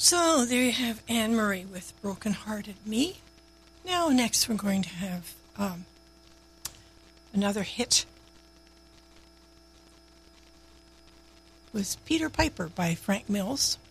So there you have Anne Marie with Broken Hearted Me. Now next we're going to have another hit. It was Peter Piper by Frank Mills.